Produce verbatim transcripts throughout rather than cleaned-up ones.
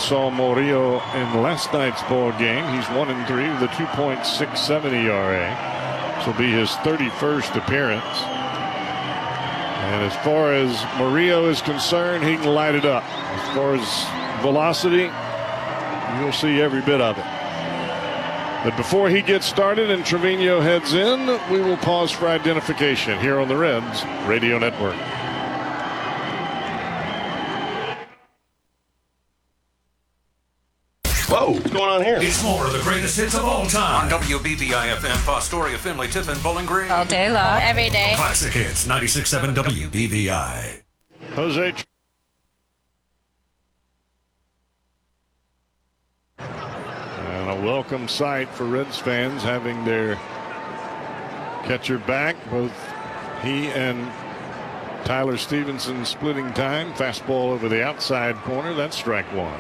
saw Murillo in last night's ball game. He's one and three with a two point six seven E R A. This will be his thirty-first appearance. And as far as Murillo is concerned, he can light it up. As far as velocity, you'll see every bit of it. But before he gets started and Trevino heads in, we will pause for identification here on the Reds Radio Network. Whoa, what's going on here? It's more of the greatest hits of all time. On W B V I F M, Fostoria, Findlay, Tiffin, Bowling Green. All day long, every day. Classic hits, ninety-six point seven W B V I. Jose. And a welcome sight for Reds fans having their catcher back. Both he and Tyler Stevenson splitting time. Fastball over the outside corner. That's strike one.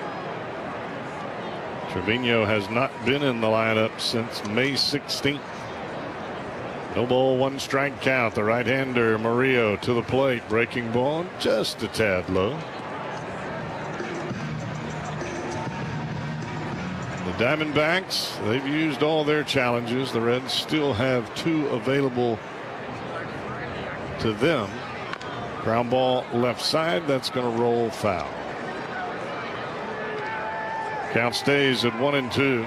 Trevino has not been in the lineup since May sixteenth. No ball, one strike count. The right-hander Murillo to the plate. Breaking ball just a tad low. The Diamondbacks, they've used all their challenges. The Reds still have two available to them. Ground ball left side. That's going to roll foul. Count stays at one and two.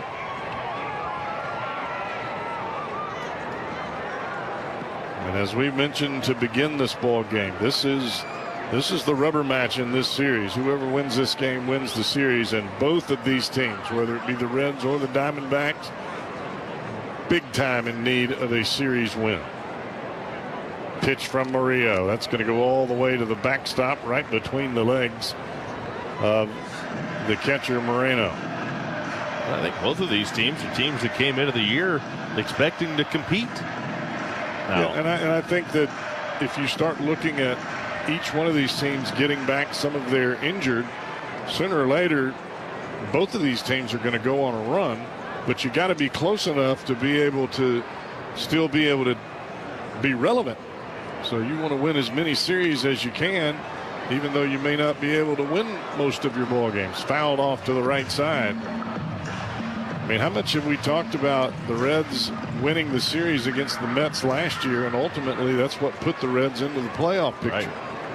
And as we mentioned to begin this ball game, this is this is the rubber match in this series. Whoever wins this game wins the series. And both of these teams, whether it be the Reds or the Diamondbacks, big time in need of a series win. Pitch from Murillo. That's going to go all the way to the backstop, right between the legs of the catcher Moreno. I think both of these teams are teams that came into the year expecting to compete. Now, yeah, and, I, and I think that if you start looking at each one of these teams getting back some of their injured, sooner or later, both of these teams are going to go on a run. But you got to be close enough to be able to still be able to be relevant. So you want to win as many series as you can, even though you may not be able to win most of your ball games. Fouled off to the right side. I mean, how much have we talked about the Reds winning the series against the Mets last year, and ultimately that's what put the Reds into the playoff picture. Right.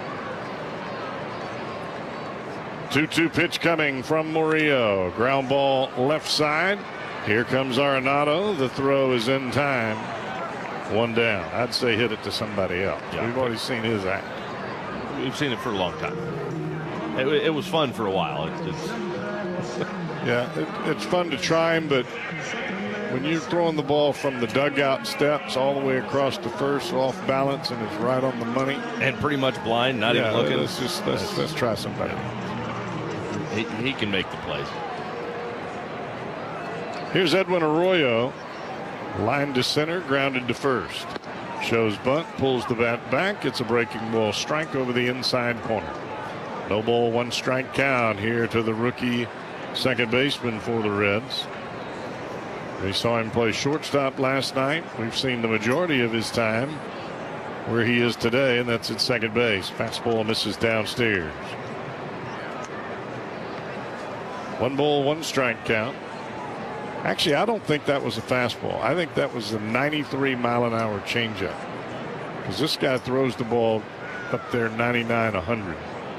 two two pitch coming from Murillo. Ground ball left side. Here comes Arenado. The throw is in time. One down. I'd say hit it to somebody else. Yeah. We've already seen his act. we've seen it for a long time. It, it was fun for a while. It's, it's yeah, it, it's fun to try him, but when you're throwing the ball from the dugout steps all the way across to first, off balance, and it's right on the money, and pretty much blind, not yeah, even looking. Let's just let's, let's try somebody. He, he can make the plays. Here's Edwin Arroyo, line to center, grounded to first. Shows bunt, pulls the bat back. It's a breaking ball strike over the inside corner. No ball, one strike count here to the rookie second baseman for the Reds. We saw him play shortstop last night. We've seen the majority of his time where he is today, and that's at second base. Fastball misses downstairs. One ball, one strike count. Actually, I don't think that was a fastball. I think that was a ninety-three mile an hour changeup, because this guy throws the ball up there ninety-nine, a hundred.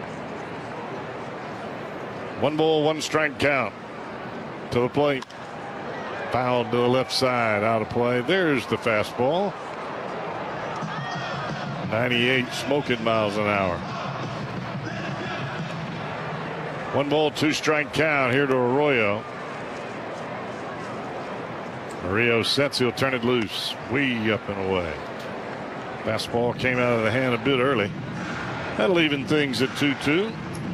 One ball, one strike count to the plate. Fouled to the left side, out of play. There's the fastball. ninety-eight smoking miles an hour. One ball, two strike count here to Arroyo. Murillo sets, he'll turn it loose. Way up and away. Fastball came out of the hand a bit early. That'll even things at two two.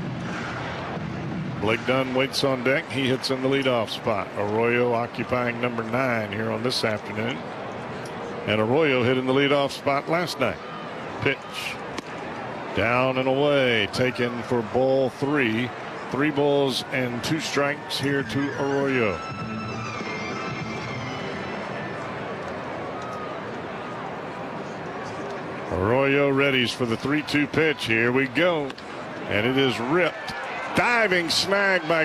Blake Dunn waits on deck. He hits in the leadoff spot. Arroyo occupying number nine here on this afternoon. And Arroyo hit in the leadoff spot last night. Pitch. Down and away. Taken for ball three. Three balls and two strikes here to Arroyo. Arroyo readies for the three two pitch. Here we go. And it is ripped. Diving snag by